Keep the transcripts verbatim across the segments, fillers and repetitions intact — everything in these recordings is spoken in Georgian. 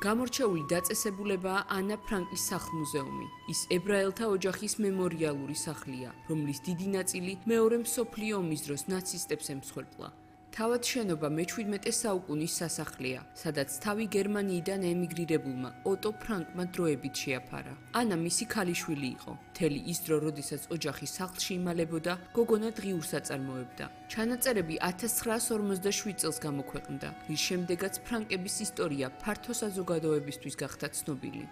გამორჩეული დაწესებულებაა ანა ფრანკის სახლ-მუზეუმი. ის ებრაელთა ოჯახის მემორიალური სახლია, რომლის დიდი ნაწილი მეორე მსოფლიო ომის დროს ნაცისტებს ემსხვერპლა. თავად შენობა მეჩვიდმეტე საუკუნის სასახლეა, სადაც თავი გერმანიიდან ემიგრირებულმა ოტო ფრანკმა დროებით შეაფარა. ანა მისი ქალიშვილი იყო. მთელი ის დრო, როდესაც ოჯახი სახლში იმალებოდა, გოგონა დღიურს აწარმოებდა. ჩანაწერები ათას ცხრაას ორმოცდაშვიდ წელს გამოქვეყნდა, რის შემდეგაც ფრანკების ისტორია ფართო საზოგადოებისთვის გახდა ცნობილი.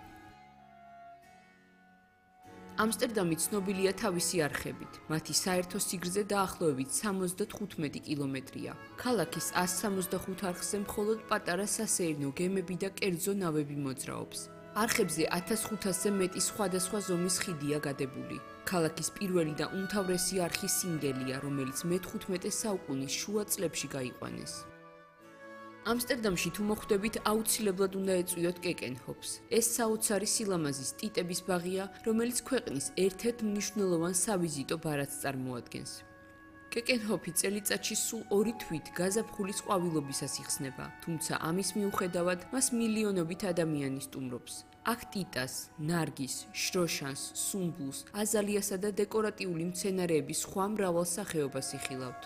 ამსტერდამი ცნობილია თავისი არხებით. მათი საერთო სიგრძე დაახლოებით სამოცდათხუთმეტი კილომეტრია. ქალაქის ასს სამოცდახუთ არხზე მხოლოდ პატარა სასეირნო გემები და კერძო ნავები მოძრაობს. არხებზე ათას ხუთასზე მეტი სხვადასხვა ზომის ხიდია გადებული. ქალაქის პირველი და უმთავრესი არხი სინდელია, რომელიც მეთხუთმეტე საუკუნის შუა წლებში გაიყვანეს. ამსტერდამში თუ მოხვდებით, აუცილებლად უნდა ეწვიოთ კეკენჰოფს. ეს საოცარი სილამაზის ტიტების ბაღია, რომელიც ქვეყნის ერთ-ერთ მნიშვნელოვან სავიზიტო ბარათს წარმოადგენს. კეკენჰოფი წელიწადში სულ ორი თვით გაზაფხულის ყვავილობისას იხსნება, თუმცა ამის მიუხედავად მას მილიონობით ადამიანი სტუმრობს. აქ ტიტას, ნარგის, შროშანს, სუმბულს, აზალიასა და დეკორატიული მცენარეების სხვა მრავალ სახეობას იხილავთ.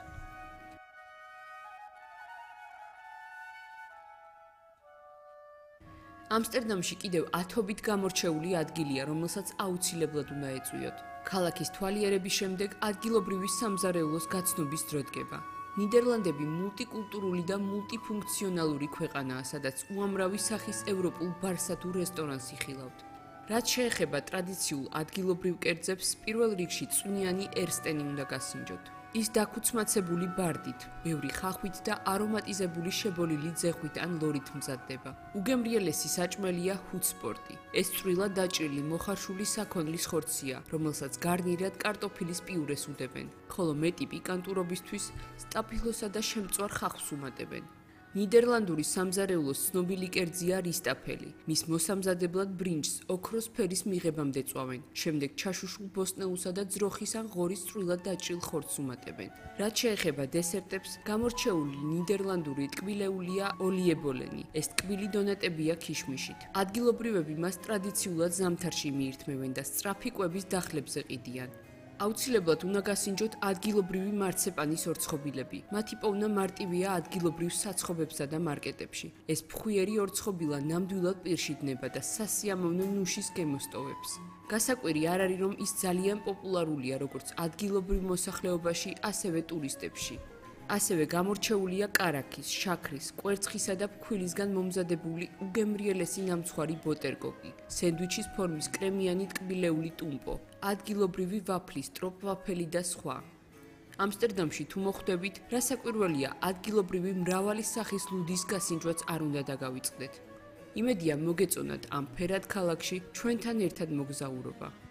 ამსტერდამში კიდევ ათობით გამორჩეული ადგილია, რომელსაც აუცილებლად უნდა ეწვიოთ. ქალაქის თვალიერების შემდეგ ადგილობრივი სამზარეულოს გაცნობის დრო დგება. ნიდერლანდები მულტიკულტურული და მულტიფუნქციონალური ქვეყანაა, სადაც უამრავი სახის ევროპულ ბარსა თუ რესტორანს იხილავთ. რაც შეეხება ტრადიციულ ადგილობრივ კერძებს, პირველ რიგში წვნიანი ერსტენი უნდა გასინჯოთ. ის დაქუცმაცებული ბარდით, ბევრი ხახვით და არომატიზებული შებოლილი ძეხვით ან ლორით მზადდება. უგემრიელესი საჭმელია ჰუთსპორტი. ეს წვრილად დაჭრილი მოხარშული საქონლის ხორცია, რომელსაც გარნირად კარტოფილის პიურეს უდებენ, ხოლო მეტი პიკანტურობისთვის სტაფილოსა და შემწვარ ხახვს უმატებენ. ნიდერლანდური სამზარეულოს ცნობილი კერძია რისტაფელი. მის მოსამზადებლად ბრინჯს ოქროს ფერის მიღებამდე წვავენ, შემდეგ ჩაშუშულ ბოსტნეულსა და ძროხის ან ღორის წვრილად დაჭრილ ხორცს უმატებენ. რაც შეეხება დესერტებს, გამორჩეული ნიდერლანდური ტკბილეულია ოლიებოლენი. ეს ტკბილი დონატებია ქიშმიშით. ადგილობრივები მას ტრადიციულად ზამთარში მიირთმევენ და სწრაფი კვების დახლებზე ყიდიან. აუცილებლად უნდა გასინჯოთ ადგილობრივი მარცეპანის ორცხობილები. მათი პოვნა მარტივია ადგილობრივ საცხობებსა და მარკეტებში. ეს ფხვიერი ორცხობილა ნამდვილად პირში დნება და სასიამოვნო ნუშის გემოსტოვებს. გასაკვირი არ არის, რომ ის ძალიან პოპულარულია როგორც ადგილობრივ მოსახლეობაში, ასევე ტურისტებში. ასევე გამორჩეულია კარაქის, შაქრის, კვერცხისა და ფქვილისგან მომზადებული უგემრიელესი ნამცხვარი ბოტერკოკი, სენდვიჩის ფორმის კრემიანი ტკბილეული ტუმპო, ადგილობრივი ვაფლის ტროპ-ვაფელი და სხვა. ამსტერდამში თუ მოხვდებით, რასაკვირველია, ადგილობრივი მრავალი სახის ლუდის გასინჯვაც არ უნდა დაგავიწყდეთ. იმედია მოგეწონათ ამ ფერად ქალაქში ჩვენთან ერთად მოგზაურობა.